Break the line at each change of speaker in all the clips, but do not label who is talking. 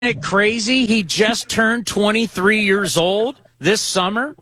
it crazy? He just turned 23 years old this summer.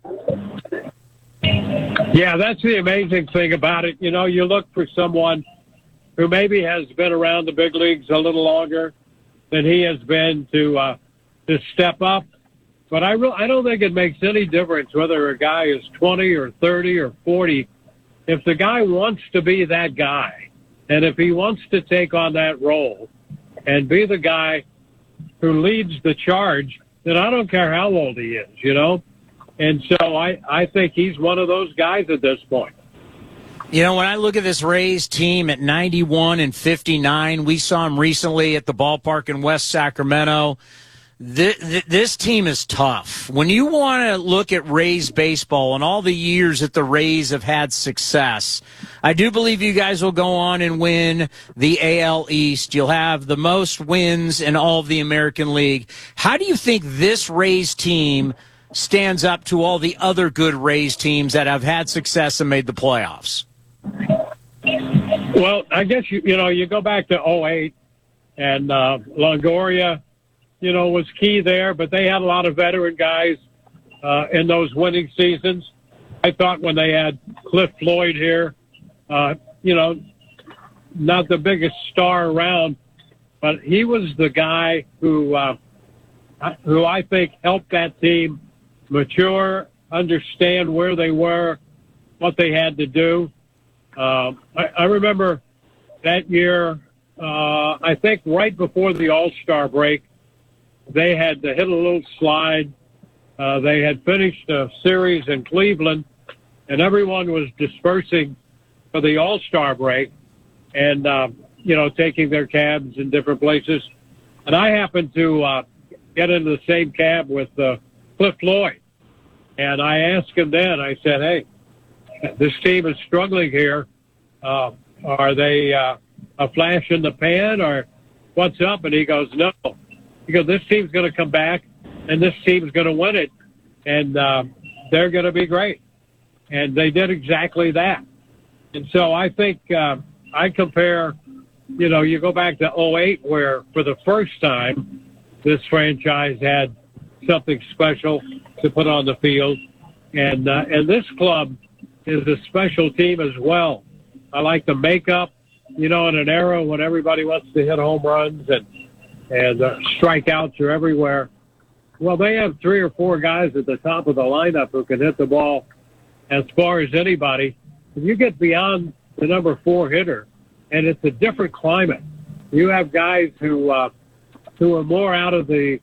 Yeah, that's the amazing thing about it. You know, you look for someone who maybe has been around the big leagues a little longer than he has been to step up. But I don't think it makes any difference whether a guy is 20 or 30 or 40. If the guy wants to be that guy, and if he wants to take on that role and be the guy who leads the charge, then I don't care how old he is, you know. And so I think he's one of those guys at this point.
You know, when I look at this Rays team at 91 and 59, we saw him recently at the ballpark in West Sacramento. This team is tough. When you want to look at Rays baseball and all the years that the Rays have had success, I do believe you guys will go on and win the AL East. You'll have the most wins in all of the American League. How do you think this Rays team stands up to all the other good Rays teams that have had success and made the playoffs?
Well, I guess, you go back to 08 and Longoria, was key there, but they had a lot of veteran guys in those winning seasons. I thought when they had Cliff Floyd here, not the biggest star around, but he was the guy who I think helped that team mature, understand where they were, what they had to do. I remember that year, I think right before the All-Star break, they had to hit a little slide. They had finished a series in Cleveland, and everyone was dispersing for the All-Star break and, taking their cabs in different places. And I happened to get into the same cab with Cliff Floyd. And I asked him then, I said, hey, this team is struggling here. Are they a flash in the pan or what's up? And he goes, no. He goes, this team's going to come back and this team's going to win it. And they're going to be great. And they did exactly that. And so I think I compare, you go back to 08 where for the first time this franchise had something special to put on the field. And this club is a special team as well. I like the makeup, in an era when everybody wants to hit home runs and strikeouts are everywhere. Well, they have 3 or 4 guys at the top of the lineup who can hit the ball as far as anybody. If you get beyond the number 4 hitter, and it's a different climate, you have guys who are more out of the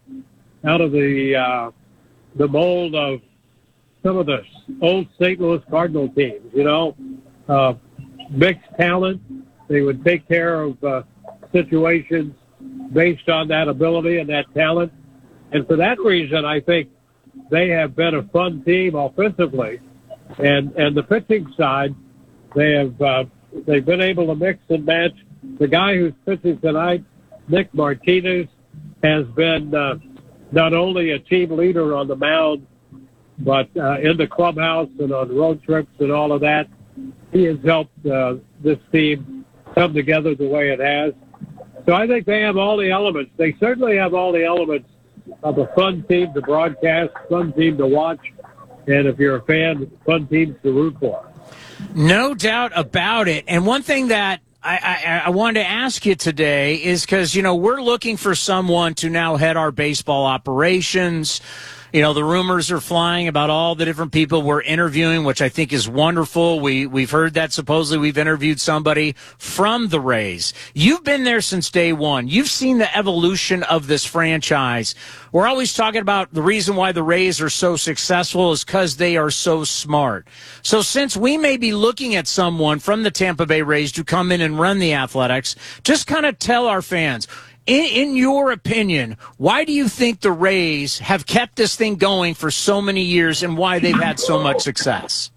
mold of some of the old St. Louis Cardinal teams. Mixed talent. They would take care of situations based on that ability and that talent. And for that reason, I think they have been a fun team offensively. And the pitching side, they've been able to mix and match. The guy who's pitching tonight, Nick Martinez, has been not only a team leader on the mound, but in the clubhouse and on road trips and all of that. He has helped this team come together the way it has. So I think they have all the elements. They certainly have all the elements of a fun team to broadcast, fun team to watch, and if you're a fan, fun teams to root for.
No doubt about it. And one thing that I wanted to ask you today is because, we're looking for someone to now head our baseball operations. The rumors are flying about all the different people we're interviewing, which I think is wonderful. We've heard that supposedly we've interviewed somebody from the Rays. You've been there since day one. You've seen the evolution of this franchise. We're always talking about the reason why the Rays are so successful is because they are so smart. So since we may be looking at someone from the Tampa Bay Rays to come in and run the Athletics, just kind of tell our fans, in your opinion, why do you think the Rays have kept this thing going for so many years and why they've had so much success?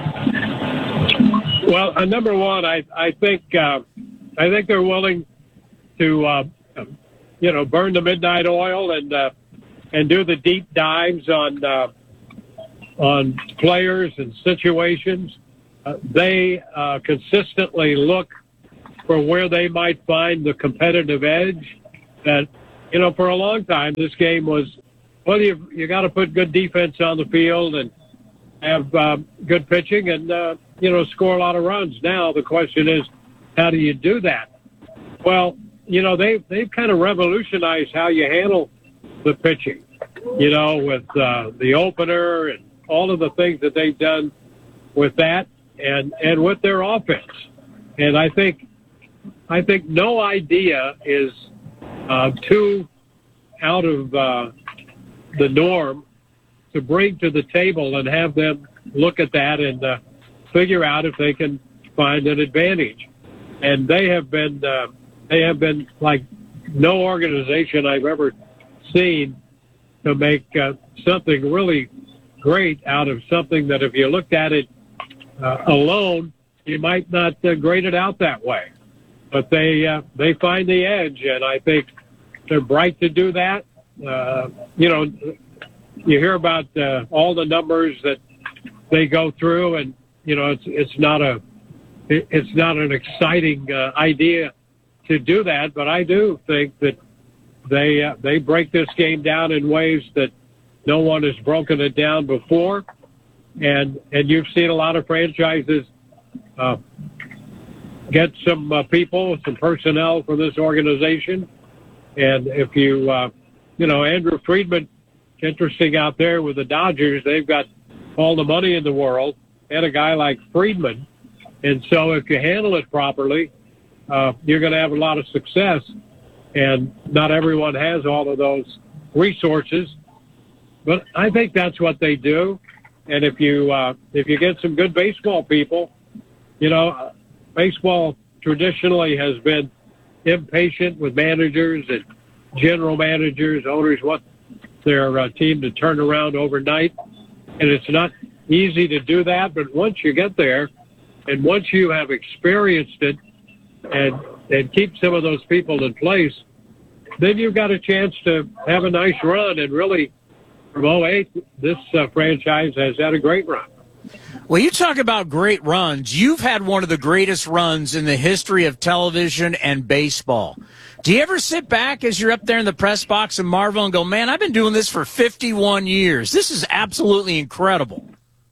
Well, number one, I think they're willing to, burn the midnight oil and do the deep dives on players and situations. They consistently look for where they might find the competitive edge that for a long time, this game was, well, you got to put good defense on the field and have good pitching and, score a lot of runs. Now the question is, how do you do that? Well, they've kind of revolutionized how you handle the pitching, with the opener and all of the things that they've done with that and with their offense. And I think no idea is too out of the norm to bring to the table and have them look at that and figure out if they can find an advantage. And they have been like no organization I've ever seen to make something really great out of something that if you looked at it alone, you might not grade it out that way. But they find the edge, and I think they're bright to do that. You hear about all the numbers that they go through, and it's not an exciting idea to do that. But I do think that they break this game down in ways that no one has broken it down before, and you've seen a lot of franchises get some people, some personnel from this organization. And if you, Andrew Friedman, interesting out there with the Dodgers, they've got all the money in the world and a guy like Friedman. And so if you handle it properly, you're going to have a lot of success. And not everyone has all of those resources. But I think that's what they do. And if you get some good baseball people, baseball traditionally has been impatient with managers and general managers, owners want their team to turn around overnight. And it's not easy to do that, but once you get there and once you have experienced it and keep some of those people in place, then you've got a chance to have a nice run. And really, from 2008, this franchise has had a great run.
Well, you talk about great runs. You've had one of the greatest runs in the history of television and baseball. Do you ever sit back as you're up there in the press box and marvel and go, man, I've been doing this for 51 years. This is absolutely incredible.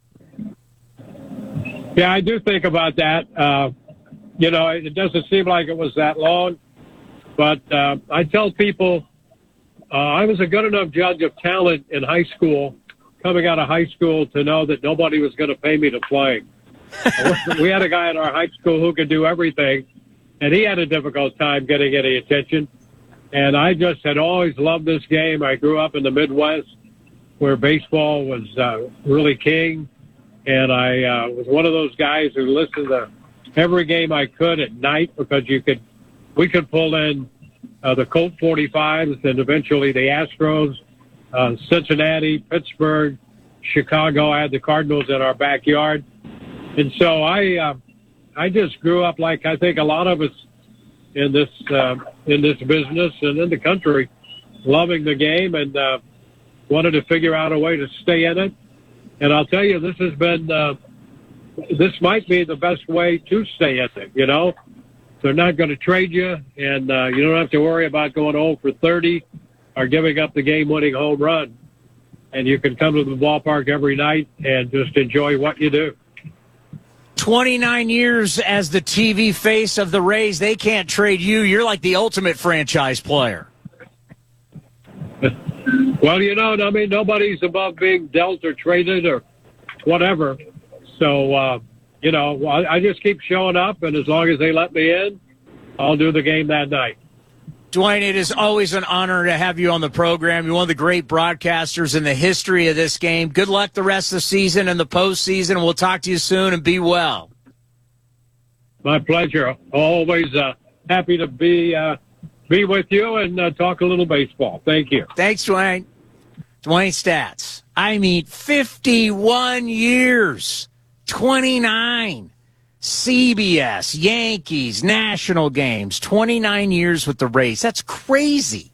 Yeah, I do think about that. It doesn't seem like it was that long, but I tell people I was a good enough judge of talent in high school, coming out of high school, to know that nobody was going to pay me to play. We had a guy in our high school who could do everything, and he had a difficult time getting any attention. And I just had always loved this game. I grew up in the Midwest where baseball was really king, and I was one of those guys who listened to every game I could at night because we could pull in the Colt 45s and eventually the Astros, Cincinnati, Pittsburgh, Chicago. I had the Cardinals in our backyard. And so I just grew up like I think a lot of us in this business and in the country, loving the game and wanted to figure out a way to stay in it. And I'll tell you, this might be the best way to stay in it, They're not going to trade you, and you don't have to worry about going 0 for 30 or giving up the game-winning home run. And you can come to the ballpark every night and just enjoy what you do.
29 years as the TV face of the Rays. They can't trade you. You're like the ultimate franchise player.
Well, nobody's above being dealt or traded or whatever. So, I just keep showing up, and as long as they let me in, I'll do the game that night.
Dwayne, it is always an honor to have you on the program. You're one of the great broadcasters in the history of this game. Good luck the rest of the season and the postseason. We'll talk to you soon, and be well.
My pleasure. Always happy to be with you and talk a little baseball. Thank you.
Thanks, Dwayne. Dwayne Staats. 51 years. 29. CBS, Yankees, national games, 29 years with the Rays. That's crazy.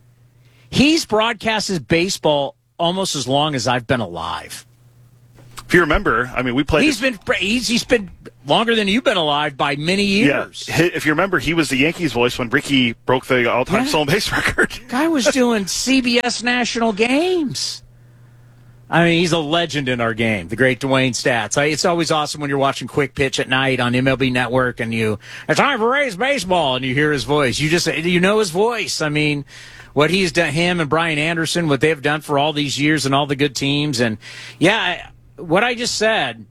He's broadcasted baseball almost as long as I've been alive.
If you remember, I mean, we played.
He's been longer than you've been alive by many years.
Yeah. If you remember, he was the Yankees voice when Ricky broke the all-time stolen base record.
Guy was doing CBS national games. I mean, he's a legend in our game, the great Dwayne Stats. It's always awesome when you're watching Quick Pitch at night on MLB Network and it's time for Rays baseball, and you hear his voice. You know his voice. I mean, what he's done, him and Brian Anderson, what they've done for all these years and all the good teams. And, yeah, what I just said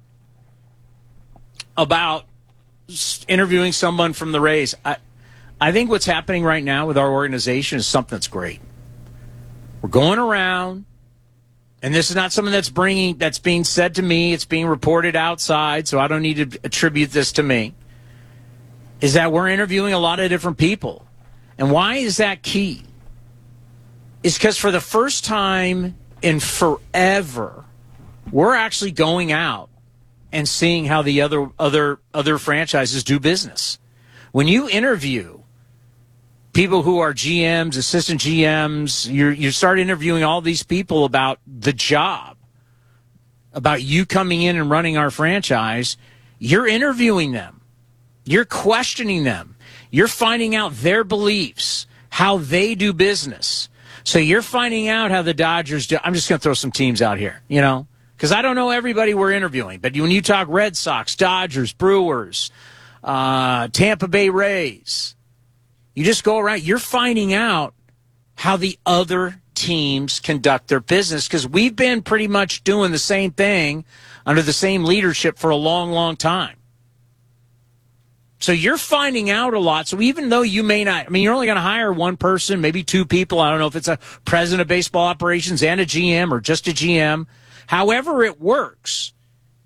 about interviewing someone from the Rays, I think what's happening right now with our organization is something that's great. We're going around. And this is not something that's being said to me. It's being reported outside, so I don't need to attribute this to me. Is that we're interviewing a lot of different people. And why is that key? It's because for the first time in forever, we're actually going out and seeing how the other franchises do business. When you interview people who are GMs, assistant GMs, you start interviewing all these people about the job, about you coming in and running our franchise. You're interviewing them. You're questioning them. You're finding out their beliefs, how they do business. So you're finding out how the Dodgers do. I'm just going to throw some teams out here, because I don't know everybody we're interviewing. But when you talk Red Sox, Dodgers, Brewers, Tampa Bay Rays, you just go around, you're finding out how the other teams conduct their business, because we've been pretty much doing the same thing under the same leadership for a long, long time. So you're finding out a lot. So even though you may not, you're only going to hire one person, maybe two people. I don't know if it's a president of baseball operations and a GM or just a GM. However it works,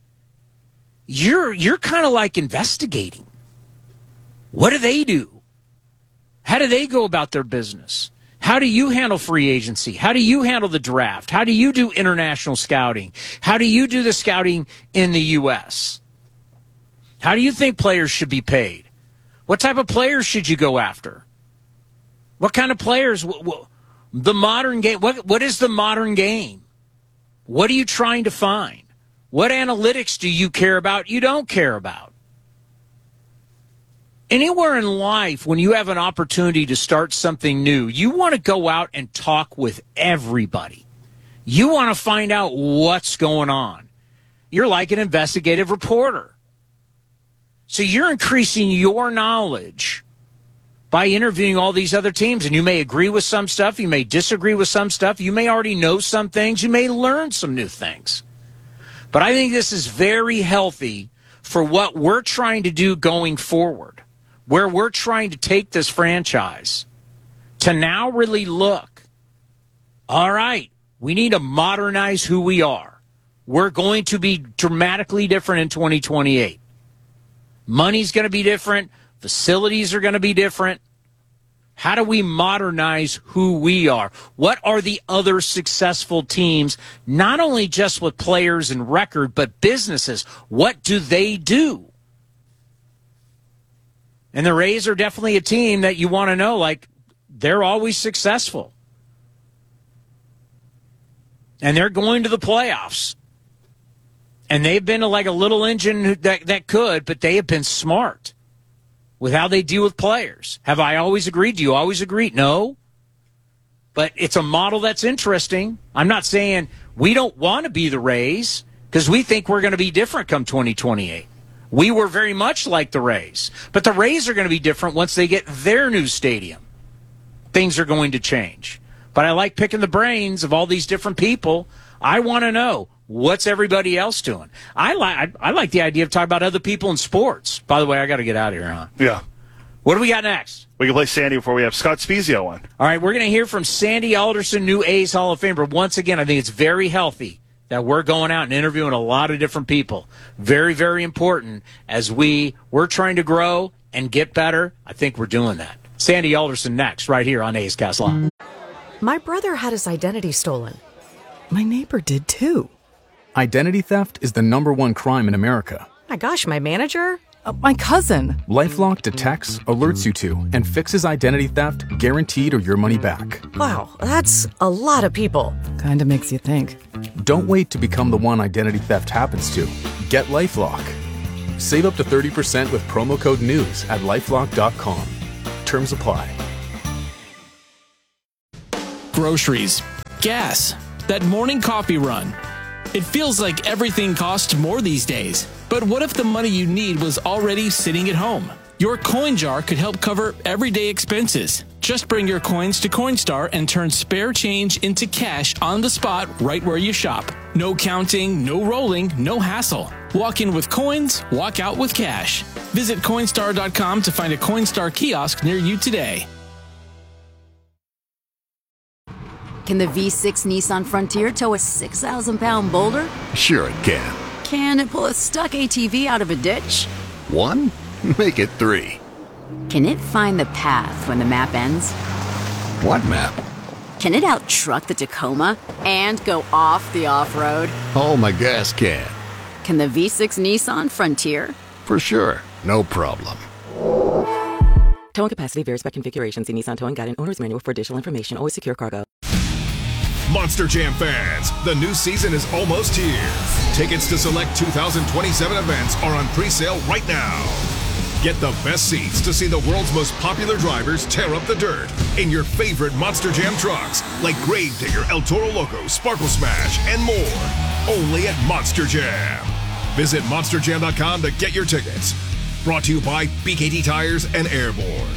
you're kind of like investigating. What do they do? How do they go about their business? How do you handle free agency? How do you handle the draft? How do you do international scouting? How do you do the scouting in the U.S.? How do you think players should be paid? What type of players should you go after? What kind of players? The modern game. What is the modern game? What are you trying to find? What analytics do you care about, you don't care about? Anywhere in life, when you have an opportunity to start something new, you want to go out and talk with everybody. You want to find out what's going on. You're like an investigative reporter. So you're increasing your knowledge by interviewing all these other teams. And you may agree with some stuff. You may disagree with some stuff. You may already know some things. You may learn some new things. But I think this is very healthy for what we're trying to do going forward, where we're trying to take this franchise to now really look, all right, we need to modernize who we are. We're going to be dramatically different in 2028. Money's going to be different. Facilities are going to be different. How do we modernize who we are? What are the other successful teams, not only just with players and record, but businesses? What do they do? And the Rays are definitely a team that you want to know, like, they're always successful. And they're going to the playoffs. And they've been like a little engine that could, but they have been smart with how they deal with players. Have I always agreed? Do you always agree? No. But it's a model that's interesting. I'm not saying we don't want to be the Rays, because we think we're going to be different come 2028. We were very much like the Rays. But the Rays are going to be different once they get their new stadium. Things are going to change. But I like picking the brains of all these different people. I want to know, what's everybody else doing? I like the idea of talking about other people in sports. By the way, I got to get out of here, huh?
Yeah.
What do we got next?
We can play Sandy before we have Scott Spezio on.
All right, we're going to hear from Sandy Alderson, new A's Hall of Famer. Once again, I think it's very healthy that we're going out and interviewing a lot of different people. Very, very important as we're trying to grow and get better. I think we're doing that. Sandy Alderson next, right here on A's Cast Live.
My brother had his identity stolen.
My neighbor did too. Identity theft is the #1 crime in America.
My gosh, my manager?
My cousin.
LifeLock detects, alerts you to, and fixes identity theft guaranteed or your money back.
Wow, that's a lot of people.
Kinda makes you think.
Don't wait to become the one identity theft happens to. Get LifeLock. Save up to 30% with promo code NEWS at LifeLock.com. Terms apply.
Groceries, gas, that morning coffee run. It feels like everything costs more these days. But what if the money you need was already sitting at home? Your coin jar could help cover everyday expenses. Just bring your coins to Coinstar and turn spare change into cash on the spot right where you shop. No counting, no rolling, no hassle. Walk in with coins, walk out with cash. Visit Coinstar.com to find a Coinstar kiosk near you today.
Can the V6 Nissan Frontier tow a 6,000-pound boulder?
Sure it can.
Can it pull a stuck ATV out of a ditch?
1? Make it 3.
Can it find the path when the map ends?
What map?
Can it out-truck the Tacoma and go off the off-road?
Oh, my gas can.
Can the V6 Nissan Frontier?
For sure. No problem.
Towing capacity varies by configuration. See Nissan Towing Guide and Owner's Manual for additional information. Always secure cargo.
Monster Jam fans, the new season is almost here. Tickets to select 2027 events are on pre-sale right now. Get the best seats to see the world's most popular drivers tear up the dirt in your favorite Monster Jam trucks like Gravedigger, El Toro Loco, Sparkle Smash, and more. Only at Monster Jam. Visit monsterjam.com to get your tickets. Brought to you by BKT Tires and Airborne.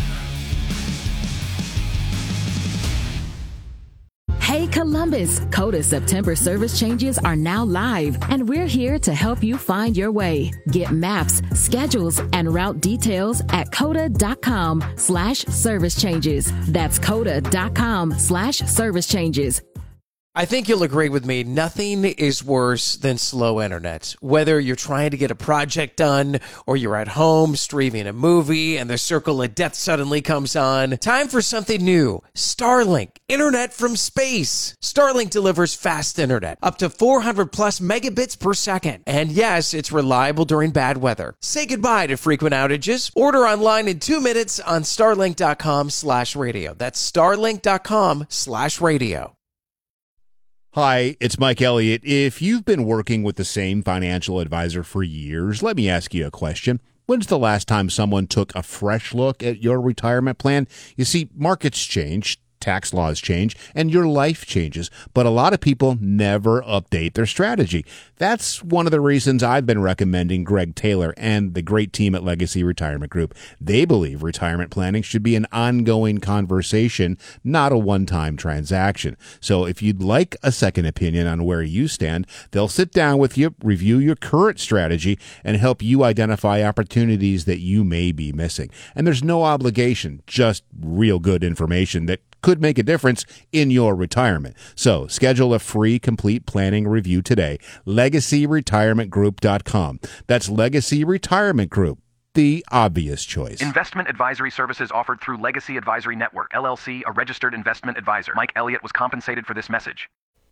Hey Columbus, Coda September service changes are now live, and we're here to help you find your way. Get maps, schedules, and route details at coda.com/service changes. That's coda.com/service changes.
I think you'll agree with me. Nothing is worse than slow internet. Whether you're trying to get a project done or you're at home streaming a movie and the circle of death suddenly comes on. Time for something new. Starlink. Internet from space. Starlink delivers fast internet. Up to 400 plus megabits per second. And yes, it's reliable during bad weather. Say goodbye to frequent outages. Order online in 2 minutes on starlink.com/radio. That's starlink.com/radio.
Hi, it's Mike Elliott. If you've been working with the same financial advisor for years, let me ask you a question. When's the last time someone took a fresh look at your retirement plan? You see, markets change, tax laws change, and your life changes, but a lot of people never update their strategy. That's one of the reasons I've been recommending Greg Taylor and the great team at Legacy Retirement Group. They believe retirement planning should be an ongoing conversation, not a one-time transaction. So if you'd like a second opinion on where you stand, they'll sit down with you, review your current strategy, and help you identify opportunities that you may be missing. And there's no obligation, just real good information that could make a difference in your retirement. So schedule a free complete planning review today. LegacyRetirementGroup.com. That's Legacy Retirement Group, the obvious choice.
Investment advisory services offered through Legacy Advisory Network, LLC, a registered investment advisor. Mike Elliott was compensated for this message.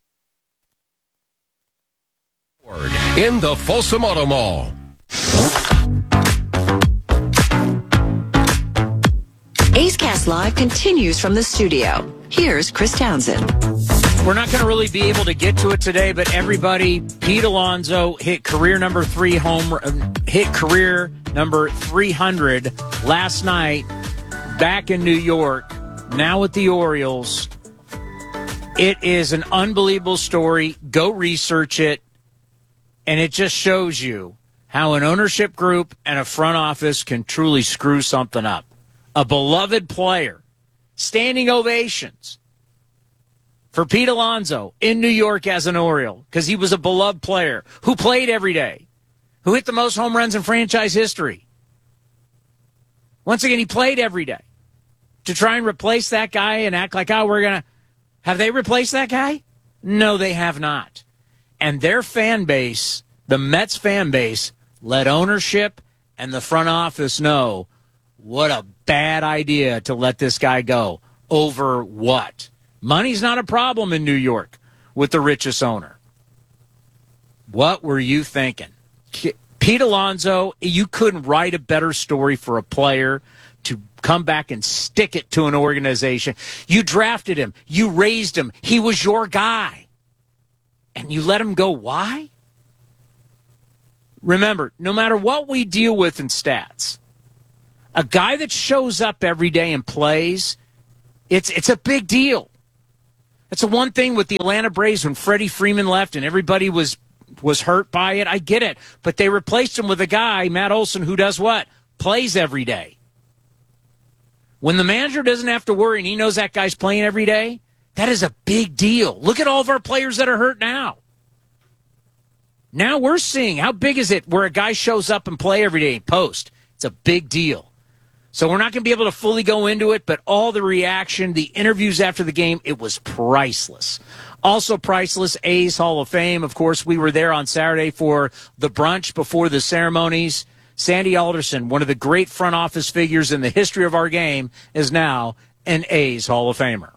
In the Folsom Auto Mall.
A's Cast Live continues from the studio. Here's Chris Townsend.
We're not going to really be able to get to it today, but everybody, Pete Alonso hit career number 300 last night back in New York, now with the Orioles. It is an unbelievable story. Go research it. And it just shows you how an ownership group and a front office can truly screw something up. A beloved player, standing ovations for Pete Alonso in New York as an Oriole because he was a beloved player who played every day, who hit the most home runs in franchise history. Once again, he played every day. To try and replace that guy and act like, oh, we're going to... Have they replaced that guy? No, they have not. And their fan base, the Mets fan base, let ownership and the front office know what a bad idea to let this guy go. Over what? Money's not a problem in New York with the richest owner. What were you thinking? Pete Pete Alonso, you couldn't write a better story for a player to come back and stick it to an organization. You drafted him. You raised him. He was your guy. And you let him go. Why? Remember, no matter what we deal with in stats, a guy that shows up every day and plays, it's a big deal. That's the one thing with the Atlanta Braves when Freddie Freeman left and everybody was hurt by it. I get it. But they replaced him with a guy, Matt Olson, who does what? Plays every day. When the manager doesn't have to worry and he knows that guy's playing every day, that is a big deal. Look at all of our players that are hurt now. Now we're seeing, how big is it where a guy shows up and play every day and post? It's a big deal. So we're not going to be able to fully go into it, but all the reaction, the interviews after the game, it was priceless. Also priceless, A's Hall of Fame. Of course, we were there on Saturday for the brunch before the ceremonies. Sandy Alderson, one of the great front office figures in the history of our game, is now an A's Hall of Famer.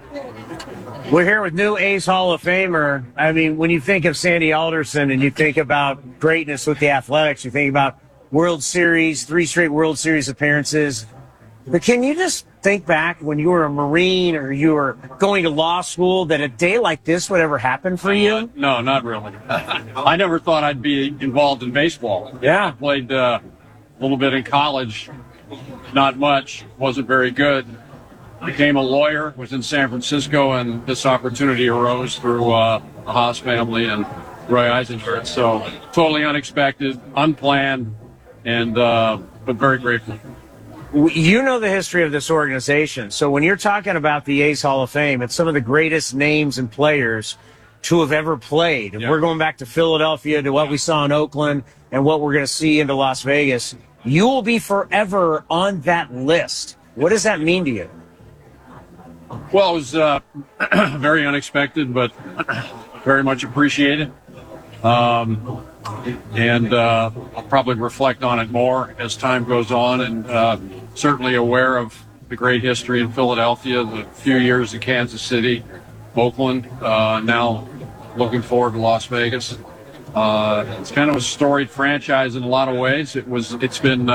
We're here with new A's Hall of Famer. I mean, when you think of Sandy Alderson and you think about greatness with the Athletics, you think about World Series, 3 straight World Series appearances. But can you just think back when you were a Marine or you were going to law school that a day like this would ever happen for you?
No, not really. I never thought I'd be involved in baseball.
Yeah.
I played a little bit in college, not much, wasn't very good. Became a lawyer, was in San Francisco, and this opportunity arose through the Haas family and Roy Eisenberg. So totally unexpected, unplanned, and but very grateful.
You know the history of this organization. So when you're talking about the A's Hall of Fame, it's some of the greatest names and players to have ever played. Yep. We're going back to Philadelphia, to what we saw in Oakland, and what we're going to see into Las Vegas. You will be forever on that list. What does that mean to you?
Well, it was very unexpected, but very much appreciated. And I'll probably reflect on it more as time goes on, and certainly aware of the great history in Philadelphia, the few years in Kansas City, Oakland, now looking forward to Las Vegas. It's kind of a storied franchise in a lot of ways. It's been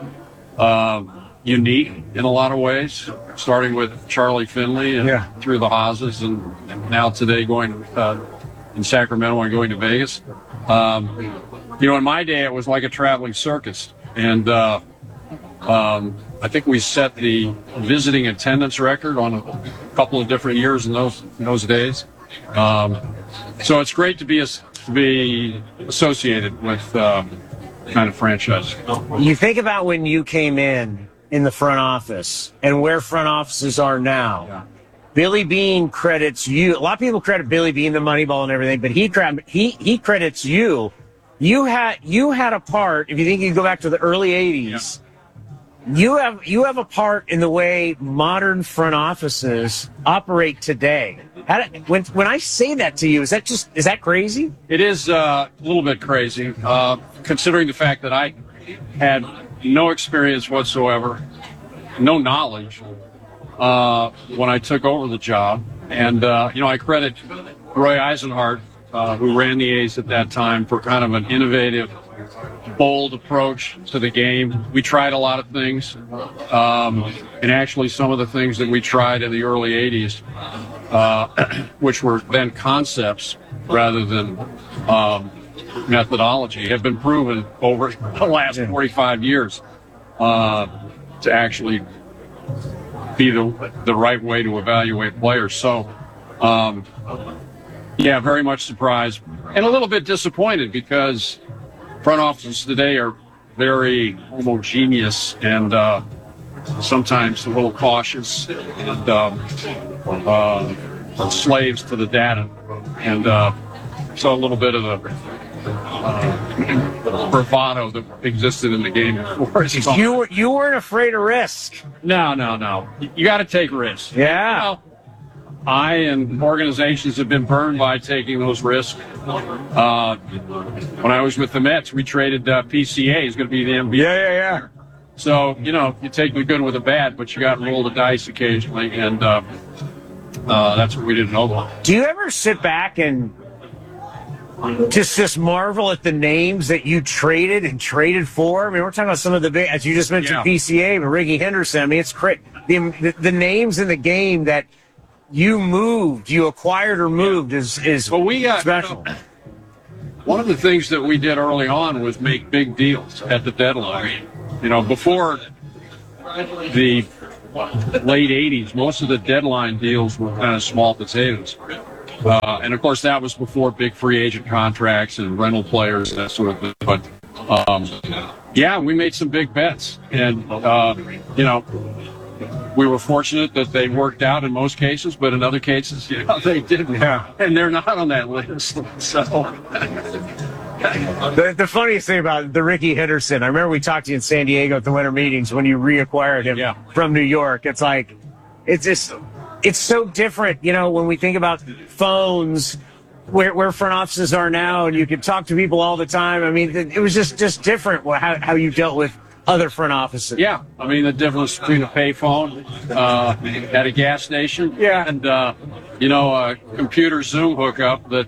unique in a lot of ways, starting with Charlie Finley and through the Haases, and now today going in Sacramento and going to Vegas. In my day, it was like a traveling circus, and I think we set the visiting attendance record on a couple of different years in those days. So it's great to be associated with kind of franchise.
You think about when you came in the front office and where front offices are now. Yeah. Billy Beane credits you. A lot of people credit Billy Beane, the Moneyball and everything, but he credits you. You had a part. If you think you can go back to the early '80s, you have a part in the way modern front offices operate today. When I say that to you, is that crazy?
It is a little bit crazy, considering the fact that I had no experience whatsoever, no knowledge when I took over the job. And, I credit Roy Eisenhart, who ran the A's at that time, for kind of an innovative, bold approach to the game. We tried a lot of things, and actually some of the things that we tried in the early 80s, which were then concepts rather than methodology, have been proven over the last 45 years to actually be the right way to evaluate players. So, very much surprised and a little bit disappointed, because front offices today are very homogeneous and sometimes a little cautious and slaves to the data. And so a little bit of the bravado that existed in the game before.
You weren't afraid of risk.
No. You got to take risks.
Yeah.
I and organizations have been burned by taking those risks. When I was with the Mets, we traded PCA. He's going to be the MVP.
Yeah.
So, you take the good with the bad, but you got to roll the dice occasionally, and that's what we did in Oakland.
Do you ever sit back and just marvel at the names that you traded and traded for. I mean, we're talking about some of the big, as you just mentioned, PCA, but Ricky Henderson. I mean, it's crazy. The names in the game that you acquired or moved is special.
One of the things that we did early on was make big deals at the deadline. You know, before the late 80s, most of the deadline deals were kind of small potatoes. And, of course, that was before big free agent contracts and rental players and that sort of thing. But, we made some big bets. And, we were fortunate that they worked out in most cases, but in other cases, they didn't. Yeah. And they're not on that list. So.
The funniest thing about the Ricky Henderson, I remember we talked to you in San Diego at the winter meetings when you reacquired him from New York. It's like, it's so different, when we think about phones, where front offices are now, and you can talk to people all the time. I mean, it was just different how you dealt with other front offices.
Yeah, I mean, the difference between a payphone at a gas station and, a computer Zoom hookup that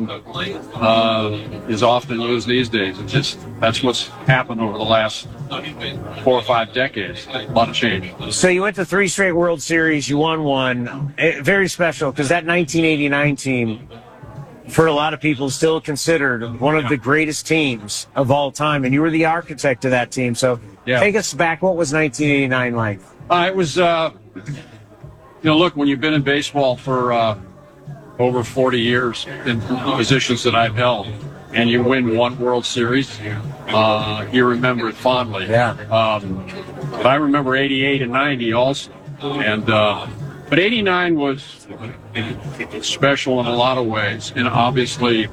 is often used these days. That's what's happened over the last 4 or 5 decades. A lot of change.
So you went to 3 straight World Series. You won one. Very special because that 1989 team, for a lot of people, still considered one of the greatest teams of all time, and you were the architect of that team. So take us back. What was 1989 like?
It was, look, when you've been in baseball for over 40 years in positions that I've held, and you win one World Series, you remember it fondly. Yeah. But I remember 88 and 90 also, and but 89 was special in a lot of ways, and obviously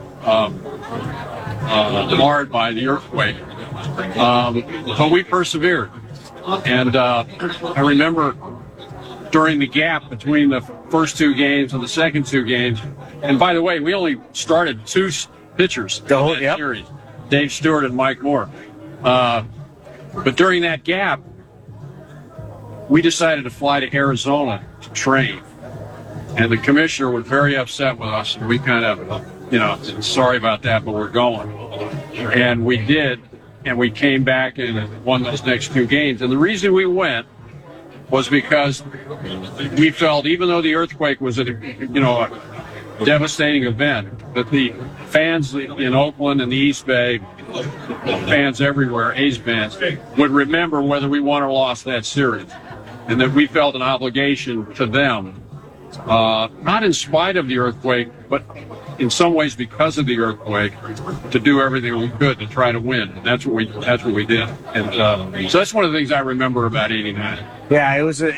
marred by the earthquake. But we persevered. And I remember during the gap between the first 2 games and the second 2 games, and by the way, we only started 2 pitchers in that series, Dave Stewart and Mike Moore. But during that gap, we decided to fly to Arizona to train. And the commissioner was very upset with us. And we kind of, sorry about that, but we're going. And we did. And we came back and won those next 2 games. And the reason we went was because we felt, even though the earthquake was a devastating event, that the fans in Oakland and the East Bay, fans everywhere, A's fans, would remember whether we won or lost that series. And that we felt an obligation to them, not in spite of the earthquake, but in some ways because of the earthquake, to do everything we could to try to win. And that's what we did. And so that's one of the things I remember about '89.
Yeah, it was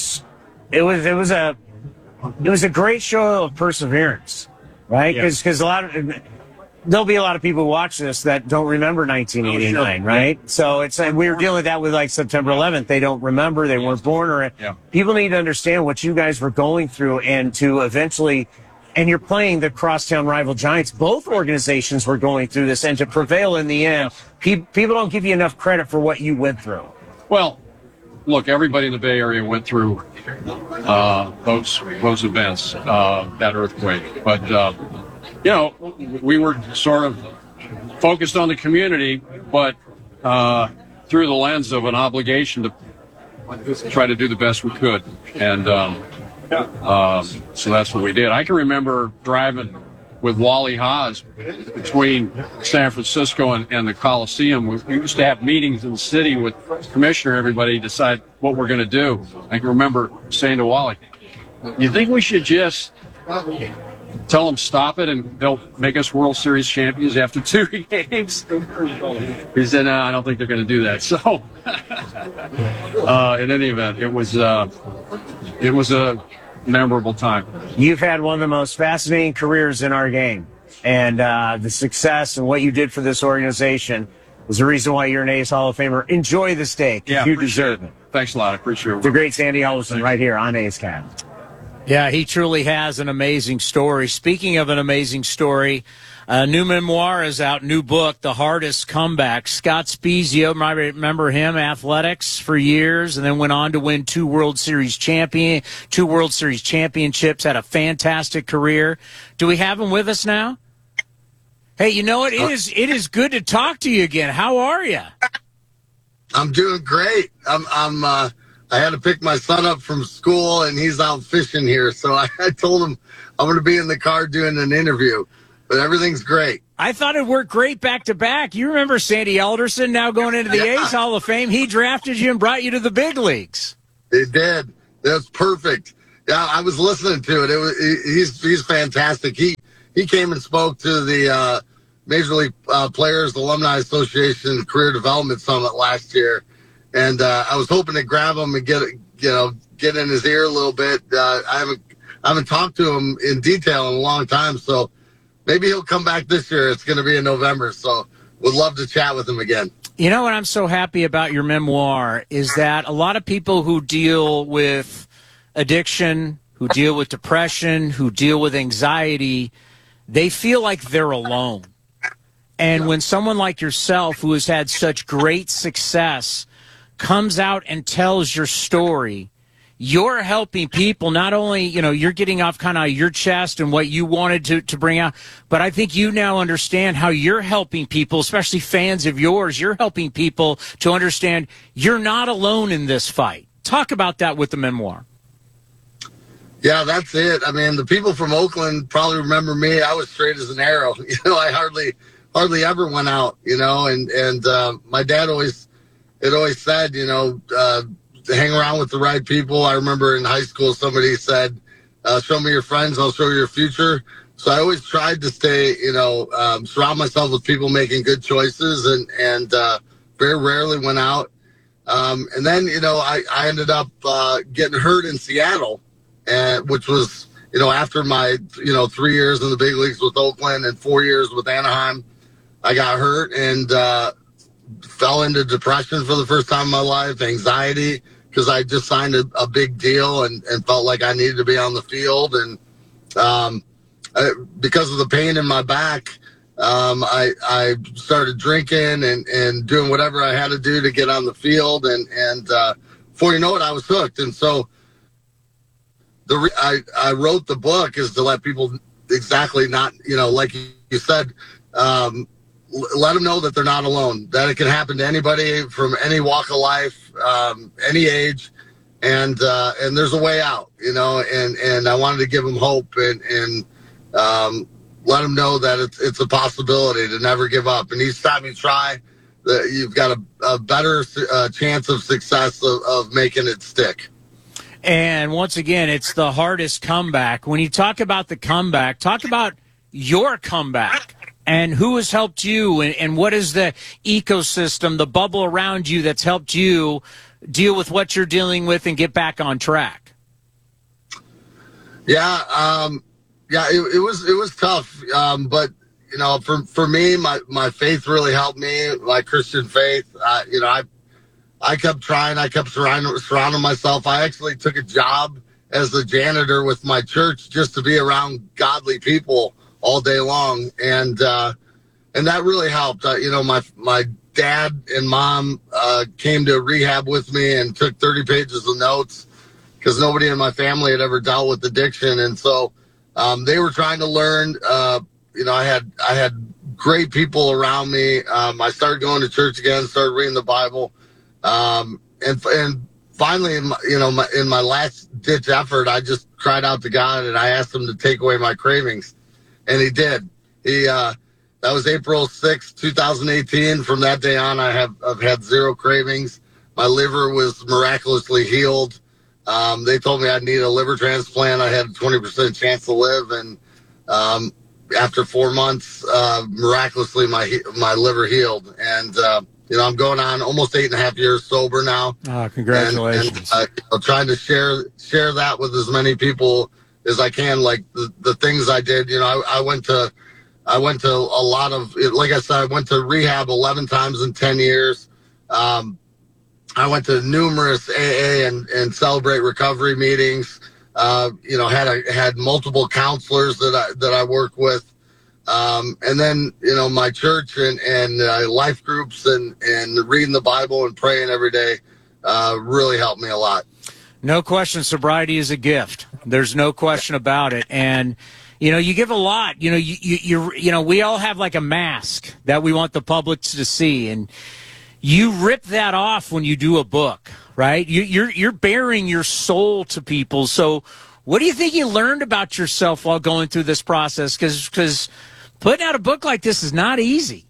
a great show of perseverance, right? Because there'll be a lot of people who watch this that don't remember 1989, right? So it's we were dealing with that with like September 11th. They don't remember, they weren't born, people need to understand what you guys were going through, and to eventually, and you're playing the crosstown rival Giants. Both organizations were going through this, and to prevail in the end, people don't give you enough credit for what you went through.
Well, look, everybody in the Bay Area went through those events, that earthquake, but. We were sort of focused on the community, but through the lens of an obligation to try to do the best we could. And so that's what we did. I can remember driving with Wally Haas between San Francisco and the Coliseum. We used to have meetings in the city with Commissioner, everybody decide what we're going to do. I can remember saying to Wally, you think we should just tell them stop it and they'll make us World Series champions after 2 games? He said, no, I don't think they're going to do that. So, in any event, it was a memorable time.
You've had one of the most fascinating careers in our game, and the success and what you did for this organization was the reason why you're an A's Hall of Famer. Enjoy the steak.
Yeah,
you deserve it.
Thanks a lot. I appreciate it.
The great Sandy Alderson right here on A's Cast.
Yeah, he truly has an amazing story. Speaking of an amazing story, a new memoir is out, new book, The Hardest Comeback. Scott Spiezio, I remember him, athletics for years, and then went on to win 2 World Series championships, had a fantastic career. Do we have him with us now? Hey, you know what? It is good to talk to you again. How are you?
I'm doing great. I had to pick my son up from school, and he's out fishing here. So I told him I'm going to be in the car doing an interview. But everything's great.
I thought it worked great back to back. You remember Sandy Alderson now going into the A's Hall of Fame? He drafted you and brought you to the big leagues.
He did. That's perfect. Yeah, I was listening to it. He's fantastic. He came and spoke to the Major League Players Alumni Association Career Development Summit last year, and I was hoping to grab him and get in his ear a little bit. I haven't talked to him in detail in a long time, so maybe he'll come back this year. It's going to be in November, so would love to chat with him again.
You know what I'm so happy about your memoir is that a lot of people who deal with addiction, who deal with depression, who deal with anxiety, they feel like they're alone. And when someone like yourself, who has had such great success, comes out and tells your story, you're helping people. Not only, you're getting off kind of your chest and what you wanted to bring out, but I think you now understand how you're helping people, especially fans of yours. You're helping people to understand you're not alone in this fight. Talk about that with the memoir.
Yeah, that's it. I mean, the people from Oakland probably remember me. I was straight as an arrow. I hardly ever went out, and my dad always said, hang around with the right people. I remember in high school, somebody said, show me your friends, I'll show you your future. So I always tried to stay, surround myself with people making good choices and very rarely went out. And then, I ended up getting hurt in Seattle, which was, after my, 3 years in the big leagues with Oakland and 4 years with Anaheim, I got hurt and fell into depression for the first time in my life, anxiety, because I just signed a big deal and felt like I needed to be on the field. And because of the pain in my back, I started drinking and doing whatever I had to do to get on the field. And before you know it, I was hooked. And so I wrote the book is to let people exactly not, like you said, let them know that they're not alone, that it can happen to anybody from any walk of life, any age, and there's a way out, and I wanted to give them hope and let them know that it's a possibility to never give up. And each time you try, you've got a better chance of success of making it stick.
And once again, it's the hardest comeback. When you talk about the comeback, talk about your comeback. And who has helped you, and what is the ecosystem, the bubble around you that's helped you deal with what you're dealing with and get back on track?
Yeah, it was tough, but for me, my faith really helped me, my Christian faith. I kept trying, I kept surrounding myself. I actually took a job as the janitor with my church just to be around godly people all day long, and that really helped. My dad and mom came to rehab with me and took 30 pages of notes because nobody in my family had ever dealt with addiction, and so they were trying to learn. I had great people around me. I started going to church again, started reading the Bible, and finally, in my last ditch effort, I just cried out to God and I asked him to take away my cravings. And he did. That was April 6, 2018. From that day on, I've had zero cravings. My liver was miraculously healed. They told me I'd need a liver transplant. I had a 20% chance to live. And after 4 months, miraculously, my liver healed. And, I'm going on almost 8.5 years sober now.
Oh, congratulations.
And I'm trying to share that with as many people as I can, like the things I did. I went to a lot of, like I said, I went to rehab 11 times in 10 years. I went to numerous AA and Celebrate Recovery meetings. Had multiple counselors that I work with. And then, my church and life groups and reading the Bible and praying every day really helped me a lot.
No question, sobriety is a gift. There's no question about it. And, you give a lot. We all have like a mask that we want the public to see, and you rip that off when you do a book, right? You're bearing your soul to people. So what do you think you learned about yourself while going through this process? Because putting out a book like this is not easy.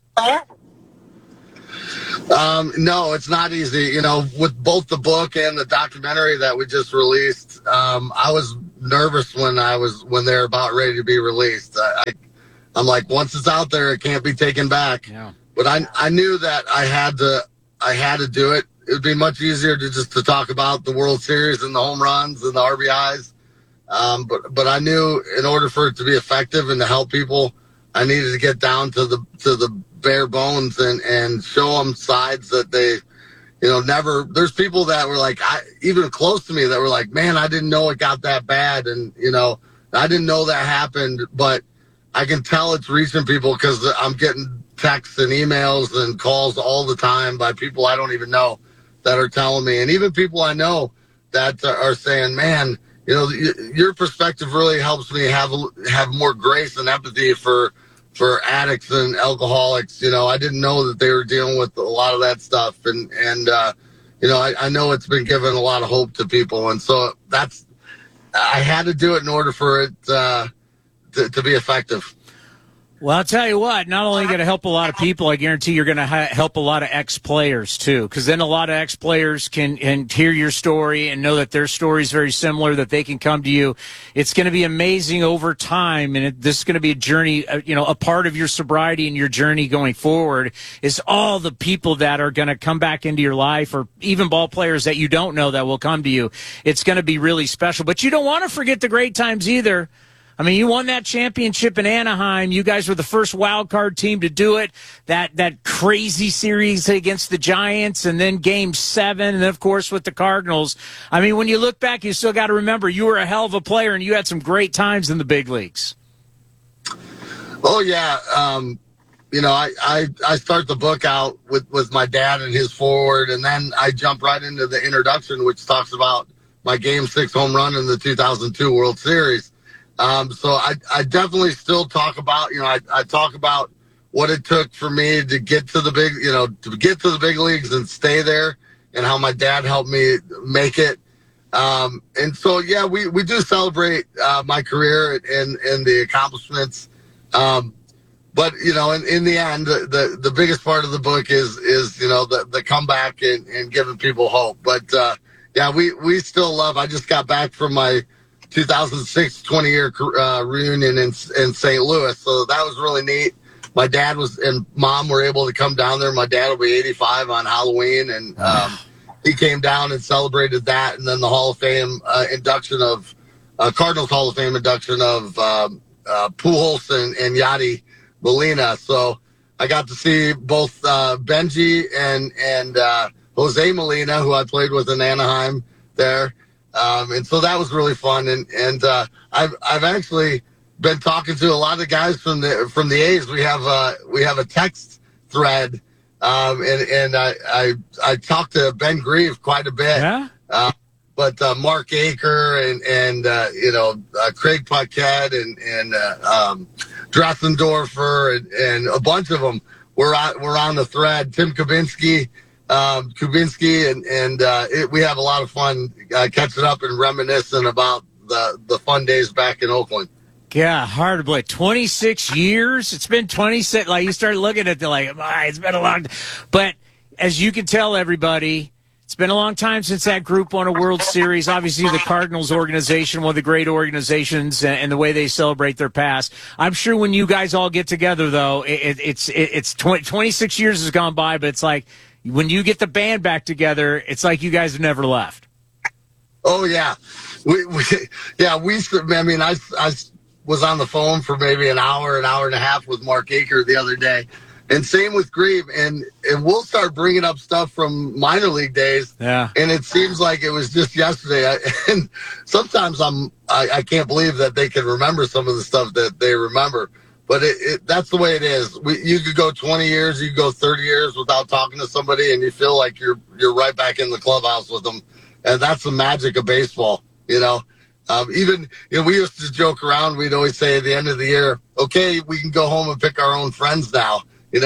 No, it's not easy. With both the book and the documentary that we just released, I was nervous when they're about ready to be released. I'm like, once it's out there, it can't be taken back.
Yeah.
But I knew that I had to do it. It would be much easier to talk about the World Series and the home runs and the RBIs. But I knew in order for it to be effective and to help people, I needed to get down to the bare bones and show them sides that they, never. There's people that were like, even close to me that were like, man, I didn't know it got that bad, and I didn't know that happened, but I can tell it's reaching people because I'm getting texts and emails and calls all the time by people I don't even know that are telling me, and even people I know that are saying, man, your perspective really helps me have more grace and empathy for addicts and alcoholics. I didn't know that they were dealing with a lot of that stuff, and I know it's been giving a lot of hope to people, and so I had to do it in order for it to be effective.
Well, I'll tell you what, not only going to help a lot of people, I guarantee you're going to help a lot of ex-players too, because then a lot of ex-players can hear your story and know that their story is very similar, that they can come to you. It's going to be amazing over time, and this is going to be a journey, a part of your sobriety and your journey going forward is all the people that are going to come back into your life, or even ball players that you don't know that will come to you. It's going to be really special, but you don't want to forget the great times either. I mean, you won that championship in Anaheim. You guys were the first wild card team to do it. That crazy series against the Giants, and then Game 7, and then, of course, with the Cardinals. I mean, when you look back, you still got to remember you were a hell of a player, and you had some great times in the big leagues.
Oh, yeah. I start the book out with my dad and his forward, and then I jump right into the introduction, which talks about my Game 6 home run in the 2002 World Series. So I definitely still talk about, I talk about what it took for me to get to the big leagues and stay there, and how my dad helped me make it. And so, yeah, we do celebrate my career and the accomplishments. But, in the end, the biggest part of the book is the comeback and giving people hope. But, yeah, we still love. I just got back from my 2006 20-year reunion in St. Louis, so that was really neat. My dad and mom were able to come down there. My dad will be 85 on Halloween, and he came down and celebrated that, and then the Hall of Fame induction of Cardinals Hall of Fame induction of Pujols and Yadi Molina. So I got to see both Benji and Jose Molina, who I played with in Anaheim there. And so that was really fun. And I've actually been talking to a lot of the guys from the A's. We have a text thread. And I talked to Ben Grieve quite a bit.
Yeah.
But Mark Aker and Craig Paquette and Dressendorfer and a bunch of them were on the thread. Tim Kubinski, and we have a lot of fun catching up and reminiscing about the fun days back in Oakland.
Yeah, hard to believe. 26 years? It's been 26. Like, you start looking at it, like, it's been a long time. But as you can tell, everybody, it's been a long time since that group won a World Series. Obviously, the Cardinals organization, one of the great organizations, and the way they celebrate their past. I'm sure when you guys all get together, though, it's 26 years has gone by, but it's like, when you get the band back together, it's like you guys have never left.
Oh yeah, I was on the phone for maybe an hour and a half with Mark Aker the other day, and same with Grieve, and we'll start bringing up stuff from minor league days.
Yeah,
and it seems like it was just yesterday. And sometimes I can't believe that they can remember some of the stuff that they remember. But that's the way it is. You could go 20 years, you could go 30 years without talking to somebody, and you feel like you're right back in the clubhouse with them. And that's the magic of baseball, Even, we used to joke around. We'd always say at the end of the year, okay, we can go home and pick our own friends now, and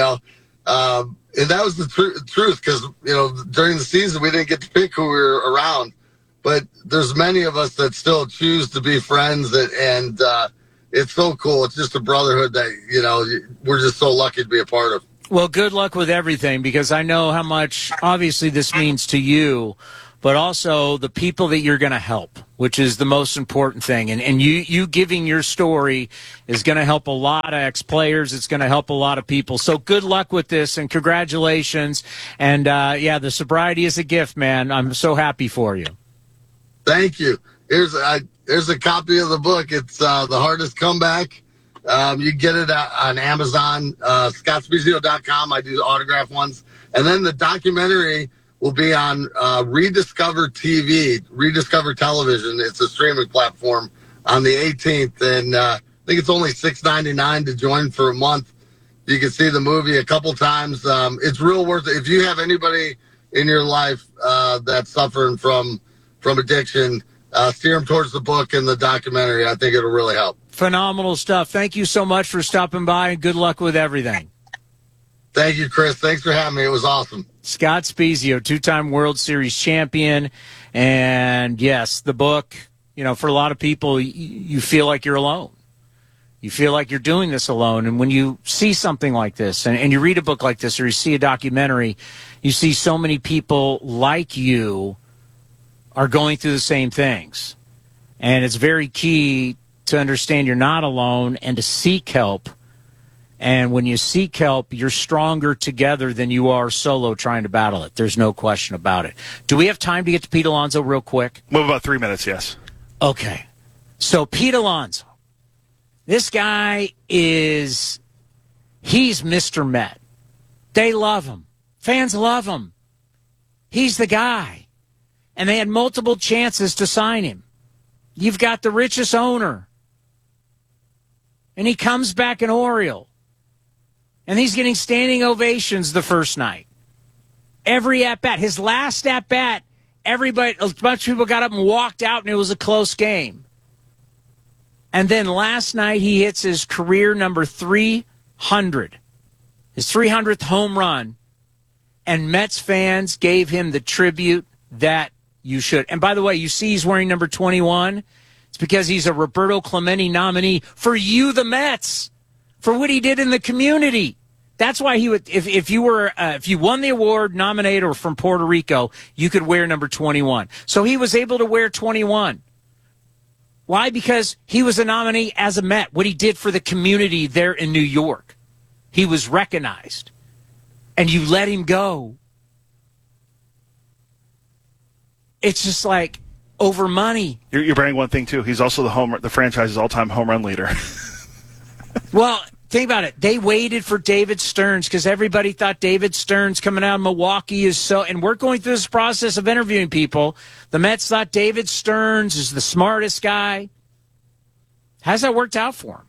that was the truth because, during the season, we didn't get to pick who we were around. But there's many of us that still choose to be friends, and it's so cool. It's just a brotherhood that, we're just so lucky to be a part of.
Well, good luck with everything, because I know how much, obviously, this means to you, but also the people that you're going to help, which is the most important thing. And you giving your story is going to help a lot of ex-players. It's going to help a lot of people. So good luck with this, and congratulations. And, the sobriety is a gift, man. I'm so happy for you.
Thank you. Here's a copy of the book. It's The Hardest Comeback. You get it on Amazon, ScottSpezio.com. I do autograph ones. And then the documentary will be on Rediscover TV, Rediscover Television. It's a streaming platform on the 18th. And I think it's only $6.99 to join for a month. You can see the movie a couple times. It's real worth it. If you have anybody in your life that's suffering from addiction, steer them towards the book and the documentary. I think it'll really help.
Phenomenal stuff. Thank you so much for stopping by, and good luck with everything.
Thank you, Chris. Thanks for having me. It was awesome.
Scott Spezio, two-time World Series champion. And, yes, the book, for a lot of people, you feel like you're alone. You feel like you're doing this alone. And when you see something like this, and you read a book like this, or you see a documentary, you see so many people like you are going through the same things. And it's very key to understand you're not alone and to seek help. And when you seek help, you're stronger together than you are solo trying to battle it. There's no question about it. Do we have time to get to Pete Alonso real quick?
We have about 3 minutes, yes.
Okay. So Pete Alonso, this guy he's Mr. Met. They love him. Fans love him. He's the guy. And they had multiple chances to sign him. You've got the richest owner. And he comes back an Oriole. And he's getting standing ovations the first night. Every at-bat. His last at-bat, a bunch of people got up and walked out, and it was a close game. And then last night he hits his career number 300. His 300th home run. And Mets fans gave him the tribute that you should. And by the way, you see he's wearing number 21. It's because he's a Roberto Clemente nominee for you, the Mets, for what he did in the community. That's why he would, if you won the award, nominated, or from Puerto Rico, you could wear number 21. So he was able to wear 21. Why? Because he was a nominee as a Met. What he did for the community there in New York, he was recognized, and you let him go. It's just like over money.
You're bearing one thing too. He's also the franchise's all-time home run leader.
Well, think about it. They waited for David Stearns because everybody thought David Stearns coming out of Milwaukee is so. And we're going through this process of interviewing people. The Mets thought David Stearns is the smartest guy. How's that worked out for him?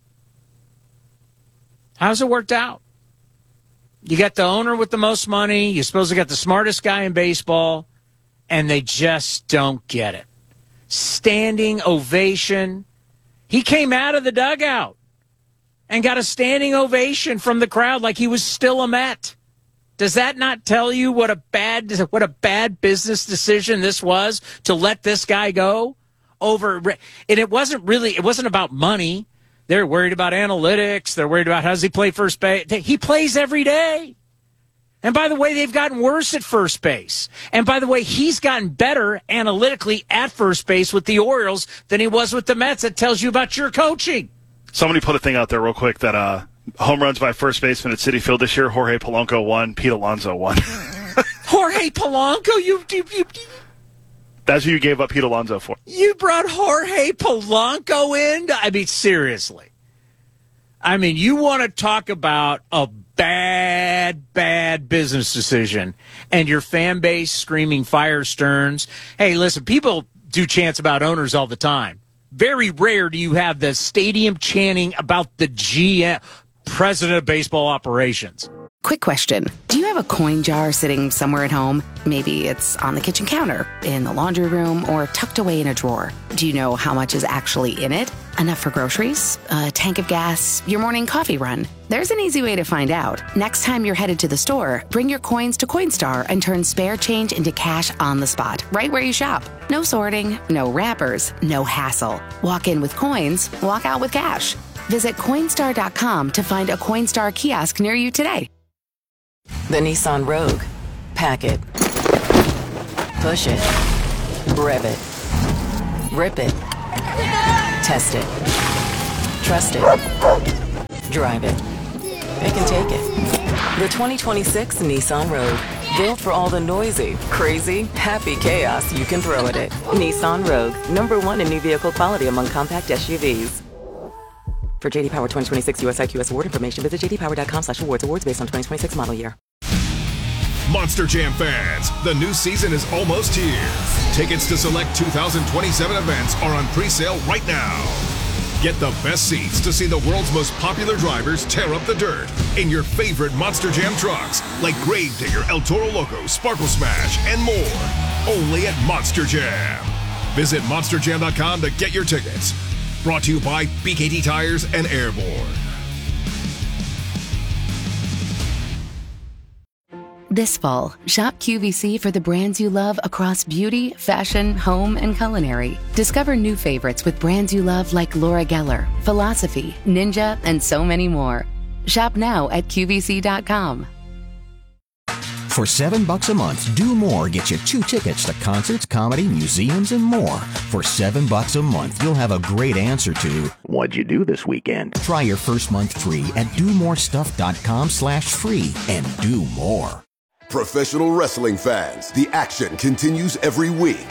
How's it worked out? You got the owner with the most money. You supposedly got the smartest guy in baseball. And they just don't get it. Standing ovation. He came out of the dugout and got a standing ovation from the crowd like he was still a Met. Does that not tell you what a bad business decision this was to let this guy go? And it wasn't about money. They're worried about analytics. They're worried about how does he play first base. He plays every day. And by the way, they've gotten worse at first base. And by the way, he's gotten better analytically at first base with the Orioles than he was with the Mets. That tells you about your coaching.
Somebody put a thing out there real quick that home runs by first baseman at Citi Field this year, Jorge Polanco won, Pete Alonso won.
Jorge Polanco? You
That's who you gave up Pete Alonso for.
You brought Jorge Polanco in? I mean, seriously. I mean, you want to talk about a bad business decision and your fan base screaming fire Stearns. Hey, listen, people do chants about owners all the time. Very rare do you have the stadium chanting about the GM, president of baseball operations.
Quick question. Do you have a coin jar sitting somewhere at home? Maybe it's on the kitchen counter, in the laundry room, or tucked away in a drawer. Do you know how much is actually in it? Enough for groceries? A tank of gas? Your morning coffee run? There's an easy way to find out. Next time you're headed to the store, bring your coins to Coinstar and turn spare change into cash on the spot, right where you shop. No sorting, no wrappers, no hassle. Walk in with coins, walk out with cash. Visit Coinstar.com to find a Coinstar kiosk near you today.
The Nissan Rogue. Pack it. Push it. Rev it. Rip it. Test it. Trust it. Drive it. It can take it. The 2026 Nissan Rogue. Built for all the noisy, crazy, happy chaos you can throw at it. Nissan Rogue. #1 in new vehicle quality among compact SUVs. For JD Power 2026 US IQS award information, visit jdpower.com/awards. Awards based on 2026 model year.
Monster Jam fans, the new season is almost here. Tickets to select 2027 events are on pre-sale right now. Get the best seats to see the world's most popular drivers tear up the dirt in your favorite Monster Jam trucks like Gravedigger, El Toro Loco, Sparkle Smash, and more. Only at Monster Jam. Visit monsterjam.com to get your tickets. Brought to you by BKT Tires and Airborne.
This fall, shop QVC for the brands you love across beauty, fashion, home, and culinary. Discover new favorites with brands you love like Laura Geller, Philosophy, Ninja, and so many more. Shop now at QVC.com.
For $7 a month, Do More gets you 2 tickets to concerts, comedy, museums, and more. For $7 a month, you'll have a great answer to, what'd you do this weekend? Try your first month free at domorestuff.com/free and do more.
Professional wrestling fans, the action continues every week.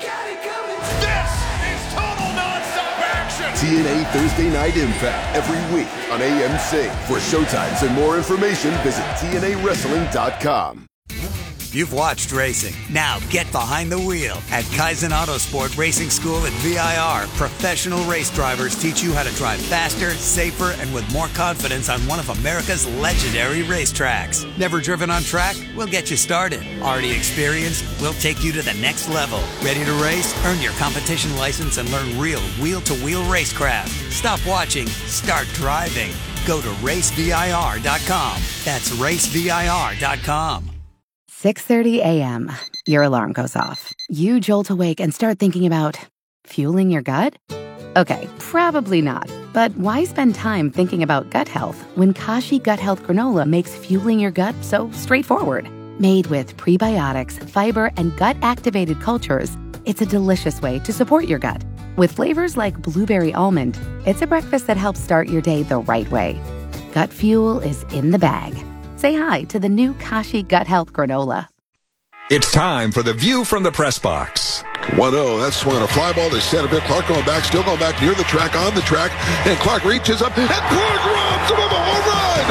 This is total nonstop action!
TNA Thursday Night Impact every week on AMC. For showtimes and more information, visit TNAWrestling.com.
You've watched racing. Now get behind the wheel. At Kaizen Autosport Racing School at VIR, professional race drivers teach you how to drive faster, safer, and with more confidence on one of America's legendary racetracks. Never driven on track? We'll get you started. Already experienced? We'll take you to the next level. Ready to race? Earn your competition license and learn real wheel-to-wheel racecraft. Stop watching. Start driving. Go to racevir.com. That's racevir.com.
6:30 a.m. Your alarm goes off. You jolt awake and start thinking about fueling your gut? Okay, probably not. But why spend time thinking about gut health when Kashi Gut Health Granola makes fueling your gut so straightforward? Made with prebiotics, fiber, and gut-activated cultures, it's a delicious way to support your gut. With flavors like blueberry almond, it's a breakfast that helps start your day the right way. Gut fuel is in the bag. Say hi to the new Kashi Gut Health Granola.
It's time for the View from the Press Box.
1-0, that's swung on a fly ball to center bit. Clark going back, still going back near the track, on the track, and Clark reaches up, and Clark robs him of a home run!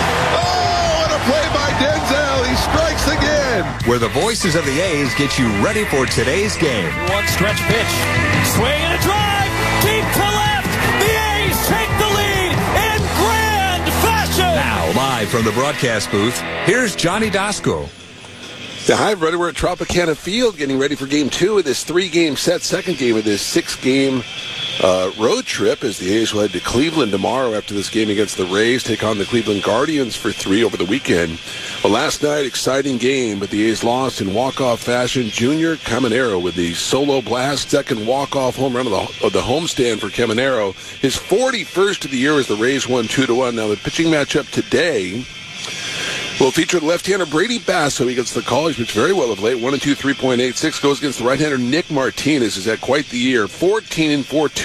Oh, and a play by Denzel, he strikes again!
Where the voices of the A's get you ready for today's game.
One stretch pitch, swing and a drive, deep to left, the A's take the lead in grand fashion!
Now, live from the broadcast booth, here's Johnny Dasco.
Hi, everybody. We're at Tropicana Field getting ready for Game 2 of this 3-game set, second game of this 6-game road trip as the A's will head to Cleveland tomorrow after this game against the Rays, take on the Cleveland Guardians for 3 over the weekend. Well, last night, exciting game, but the A's lost in walk-off fashion. Junior Caminero with the solo blast, second walk-off home run of the homestand for Caminero. His 41st of the year as the Rays won 2-1. Now, the pitching matchup today will feature the left-hander Brady Basso. He gets the call. He's pitched very well of late. 1-2, 3.86. Goes against the right-hander Nick Martinez. He's had quite the year. 14-4,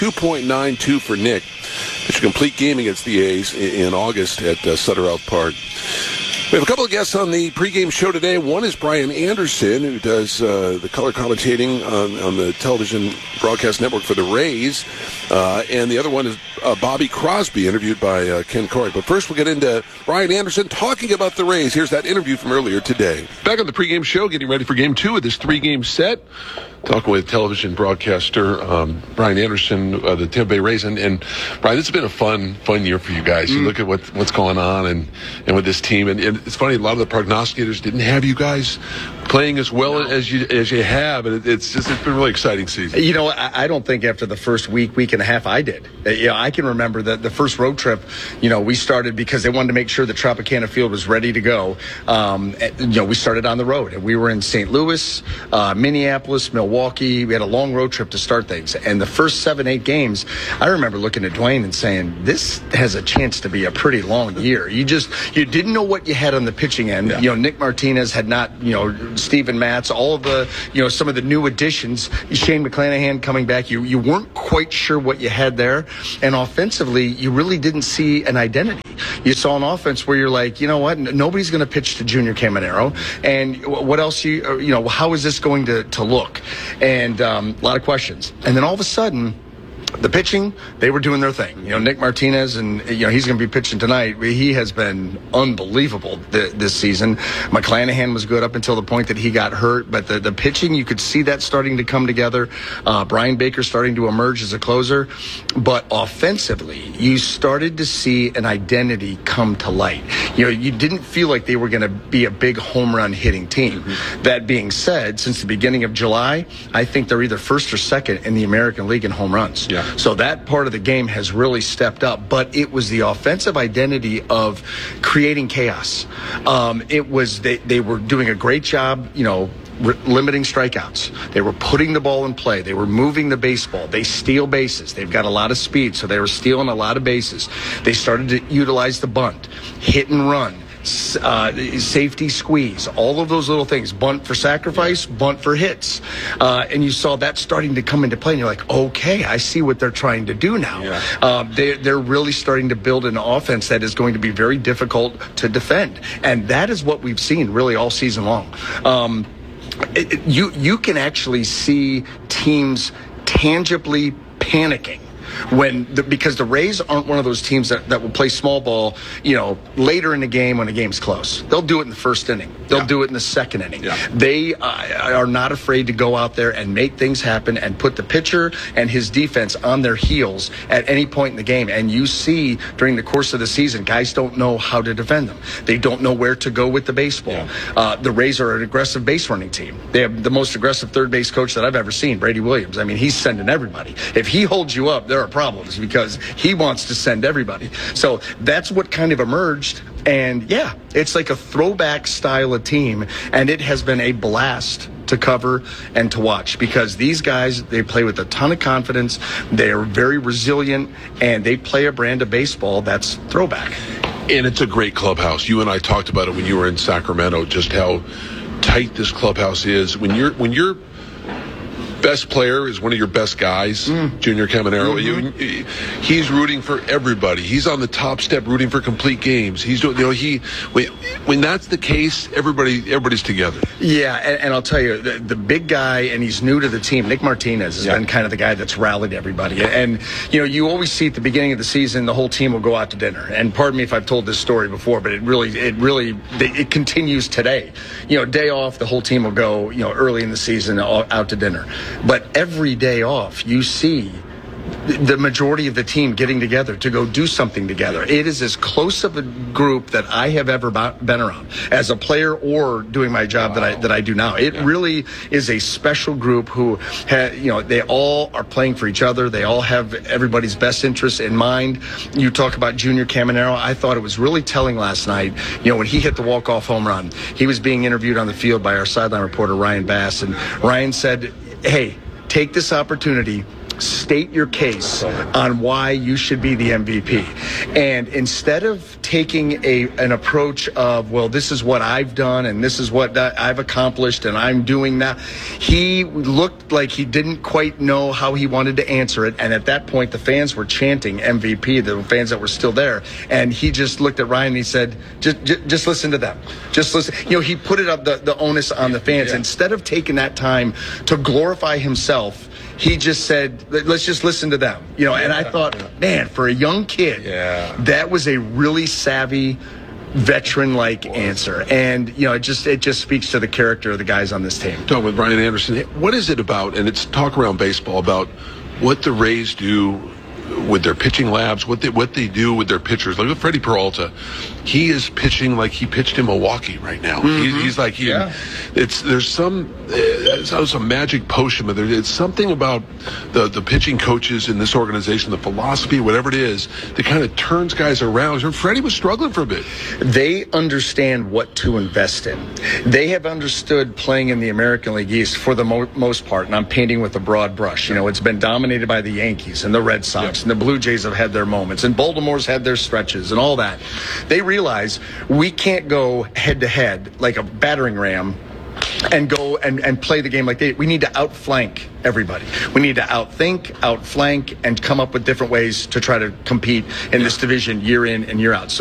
2.92 for Nick. It's a complete game against the A's in August at Sutter Health Park. We have a couple of guests on the pregame show today. One is Brian Anderson, who does the color commentating on the television broadcast network for the Rays. And the other one is Bobby Crosby, interviewed by Ken Corey. But first, we'll get into Brian Anderson talking about the Rays. Here's that interview from earlier today. Back on the pregame show, getting ready for Game 2 of this 3-game set.
talking with television broadcaster Brian Anderson, the Tampa Bay Rays, and Brian, this has been a fun year for you guys. You look at what's going on and with this team, and it's funny. A lot of the prognosticators didn't have you guys playing as well as you have, and it's been a really exciting season.
You know, I don't think after the first week and a half I did. You know, I can remember the first road trip. You know, we started because they wanted to make sure the Tropicana Field was ready to go. You know, we started on the road, and we were in St. Louis, Minneapolis, Milwaukee. We had a long road trip to start things, and the first 7-8 games, I remember looking at Dwayne and saying, "This has a chance to be a pretty long year." You didn't know what you had on the pitching end. Yeah. You know, Nick Martinez had not. You know, Steven Matz, all of the, you know, some of the new additions. Shane McClanahan coming back. You weren't quite sure what you had there, and offensively, you really didn't see an identity. You saw an offense where you're like, you know what, nobody's going to pitch to Junior Caminero, and what else you know, how is this going to look? And a lot of questions. And then all of a sudden, the pitching, they were doing their thing. You know, Nick Martinez, and you know, he's going to be pitching tonight. He has been unbelievable this season. McClanahan was good up until the point that he got hurt, but the pitching, you could see that starting to come together. Brian Baker starting to emerge as a closer, but offensively, you started to see an identity come to light. You know, you didn't feel like they were going to be a big home run hitting team. Mm-hmm. That being said, since the beginning of July, I think they're either first or second in the American League in home runs. Yeah. So that part of the game has really stepped up, but it was the offensive identity of creating chaos. It was they were doing a great job, you know, limiting strikeouts. They were putting the ball in play. They were moving the baseball. They steal bases. They've got a lot of speed, so they were stealing a lot of bases. They started to utilize the bunt, hit and run, safety squeeze, all of those little things, bunt for sacrifice, bunt for hits, and you saw that starting to come into play, and you're like, okay, I see what they're trying to do now. Yeah. They're really starting to build an offense that is going to be very difficult to defend, and that is what we've seen really all season long. You can actually see teams tangibly panicking because the Rays aren't one of those teams that will play small ball, you know, later in the game when the game's close. They'll do it in the first inning. They'll do it in the second inning. Yeah. They are not afraid to go out there and make things happen and put the pitcher and his defense on their heels at any point in the game. And you see during the course of the season, guys don't know how to defend them. They don't know where to go with the baseball. Yeah. The Rays are an aggressive base running team. They have the most aggressive third base coach that I've ever seen, Brady Williams. I mean, he's sending everybody. If he holds you up, there are problems because he wants to send everybody. So that's what kind of emerged. And yeah, it's like a throwback style of team, and it has been a blast to cover and to watch because these guys, they play with a ton of confidence. They are very resilient, and they play a brand of baseball that's throwback.
And it's a great clubhouse. You and I talked about it when you were in Sacramento, just how tight this clubhouse is. When you're best player is one of your best guys, Junior Caminero. Mm-hmm. He's rooting for everybody. He's on the top step rooting for complete games. He's doing, you know, when that's the case, everybody's together.
Yeah, and I'll tell you, the big guy, and he's new to the team, Nick Martinez has been kind of the guy that's rallied everybody. And, you know, you always see at the beginning of the season, the whole team will go out to dinner. And pardon me if I've told this story before, but it continues today. You know, day off, the whole team will go, you know, early in the season out to dinner. But every day off, you see the majority of the team getting together to go do something together. It is as close of a group that I have ever been around as a player or doing my job that I do now. It really is a special group who, you know, they all are playing for each other. They all have everybody's best interests in mind. You talk about Junior Caminero. I thought it was really telling last night, you know, when he hit the walk-off home run. He was being interviewed on the field by our sideline reporter, Ryan Bass, and Ryan said, hey, take this opportunity, state your case on why you should be the MVP. And instead of taking an approach of, well, this is what I've done and this is what I've accomplished and I'm doing that, he looked like he didn't quite know how he wanted to answer it. And at that point, the fans were chanting MVP, the fans that were still there. And he just looked at Ryan and he said, just listen to them. Just listen. You know, he put it up the onus on the fans. Yeah. Instead of taking that time to glorify himself, he just said, let's just listen to them. You know, and I thought, man, for a young kid, that was a really savvy veteran-like answer. And, it just speaks to the character of the guys on this team.
Talking with Brian Anderson, what is it about, and it's talk around baseball, about what the Rays do with their pitching labs, what they do with their pitchers. Like with Freddie Peralta, he is pitching like he pitched in Milwaukee right now.
Mm-hmm.
He's like, there's some magic potion, but it's something about the pitching coaches in this organization, the philosophy, whatever it is, that kind of turns guys around. Freddie was struggling for a bit.
They understand what to invest in. They have understood playing in the American League East for the most part, and I'm painting with a broad brush. It's been dominated by the Yankees and the Red Sox. And the Blue Jays have had their moments, and Baltimore's had their stretches and all that. They realize we can't go head-to-head like a battering ram and go and play the game like we need to outflank everybody. We need to outthink, outflank, and come up with different ways to try to compete in this division year in and year out. So